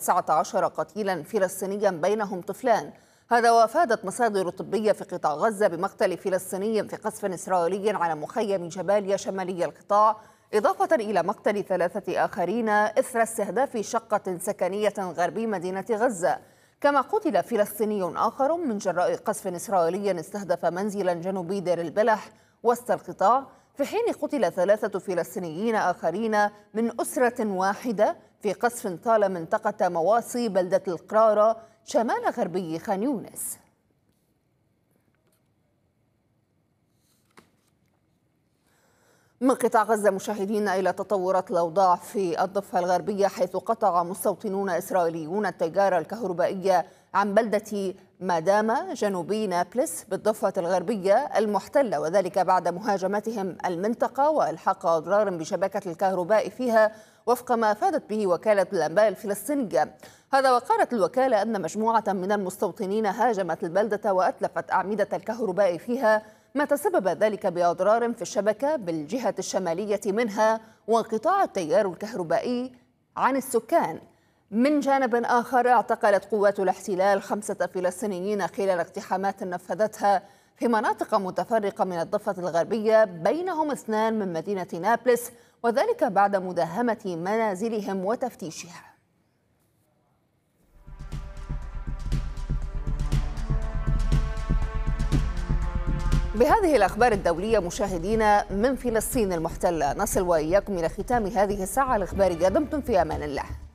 19 قتيلا فلسطينيا بينهم طفلان. هذا وافادت مصادر طبية في قطاع غزة بمقتل فلسطيني في قصف إسرائيلي على مخيم جباليا شمالي القطاع، إضافة إلى مقتل 3 آخرين إثر استهداف شقة سكنية غربي مدينة غزة. كما قتل فلسطيني آخر من جراء قصف إسرائيلي استهدف منزلا جنوبي دير البلح وسط القطاع، في حين قتل 3 فلسطينيين آخرين من أسرة واحدة في قصف طال منطقة مواصي بلدة القرارة شمال غربي خان يونس. من قطاع غزة مشاهدين إلى تطورات الأوضاع في الضفة الغربية، حيث قطع مستوطنون إسرائيليون التيار الكهربائي عن بلدة مادامة جنوبي نابلس بالضفة الغربية المحتلة، وذلك بعد مهاجمتهم المنطقة وإلحاق أضرار بشبكة الكهرباء فيها وفق ما أفادت به وكالة الأنباء الفلسطينية. هذا وقالت الوكالة أن مجموعة من المستوطنين هاجمت البلدة وأتلفت أعمدة الكهرباء فيها، ما تسبب ذلك بأضرار في الشبكة بالجهة الشمالية منها وانقطاع التيار الكهربائي عن السكان. من جانب آخر، اعتقلت قوات الاحتلال 5 فلسطينيين خلال اقتحامات نفذتها في مناطق متفرقة من الضفة الغربية، بينهم 2 من مدينة نابلس، وذلك بعد مداهمة منازلهم وتفتيشها. بهذه الأخبار الدولية مشاهدينا من فلسطين المحتلة نصل وإياكم إلى ختام هذه الساعة الإخبارية. دمتم في أمان الله.